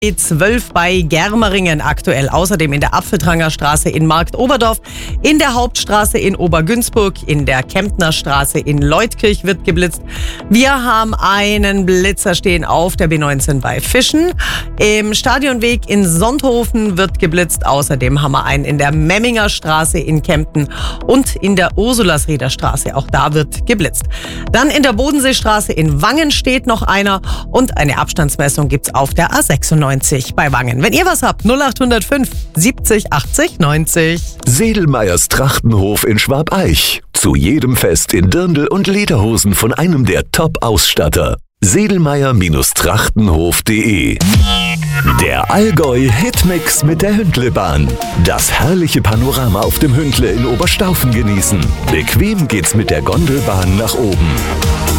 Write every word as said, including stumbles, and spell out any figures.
B zwölf bei Germeringen aktuell. Außerdem in der Apfeltranger Straße in Marktoberdorf, in der Hauptstraße in Obergünzburg, in der Kemptner Straße in Leutkirch wird geblitzt. Wir haben einen Blitzer stehen auf der B neunzehn bei Fischen. Im Stadionweg in Sonthofen wird geblitzt. Außerdem haben wir einen in der Memminger Straße in Kempten und in der Ursulasrieder Straße. Auch da wird geblitzt. Dann in der Bodenseestraße in Wangen steht noch einer und eine Abstandsmessung gibt's auf der A sechsundneunzig bei Wangen. Wenn ihr was habt, null acht null fünf siebzig achtzig neunzig. Sedelmeyers Trachtenhof in Schwabeich. Zu jedem Fest in Dirndl und Lederhosen von einem der Top-Ausstatter. Sedelmeyer-Trachtenhof punkt de. Der Allgäu-Hitmix mit der Hündlebahn. Das herrliche Panorama auf dem Hündle in Oberstaufen genießen. Bequem geht's mit der Gondelbahn nach oben.